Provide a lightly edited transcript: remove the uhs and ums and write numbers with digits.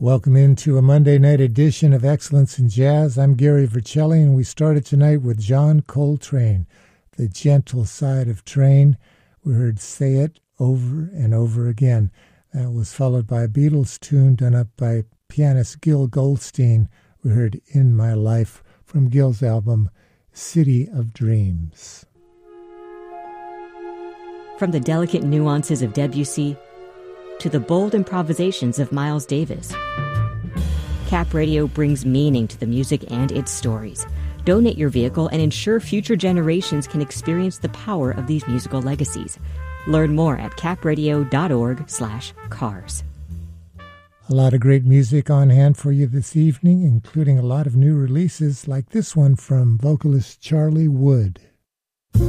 Welcome into a Monday night edition of Excellence in Jazz. I'm Gary Vercelli, and we started tonight with John Coltrane, The Gentle Side of Train. We heard Say It over and over again. That was followed by a Beatles tune done up by pianist Gil Goldstein. We heard In My Life from Gil's album City of Dreams. From the delicate nuances of Debussy to the bold improvisations of Miles Davis, Cap Radio brings meaning to the music and its stories. Donate your vehicle and ensure future generations can experience the power of these musical legacies. Learn more at capradio.org/cars. A lot of great music on hand for you this evening, including a lot of new releases like this one from vocalist Charlie Wood.